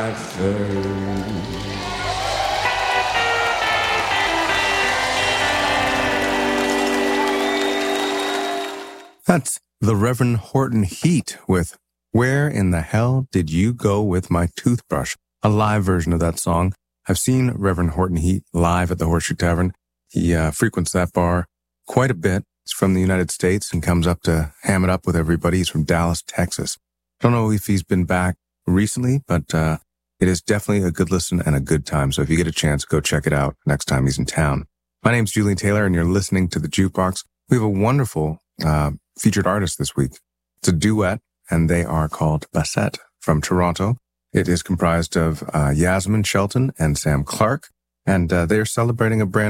That's the Reverend Horton Heat with Where in the Hell Did You Go With My Toothbrush? A live version of that song. I've seen Reverend Horton Heat live at the Horseshoe Tavern. He frequents that bar quite a bit. He's from the United States and comes up to ham it up with everybody. He's from Dallas, Texas. I don't know if he's been back recently, but it is definitely a good listen and a good time. So if you get a chance, go check it out next time he's in town. My name's Julian Taylor, and you're listening to The Jukebox. We have a wonderful featured artist this week. It's a duet, and they are called Bassett from Toronto. It is comprised of Yasmin Shelton and Sam Clark, and they are celebrating a brand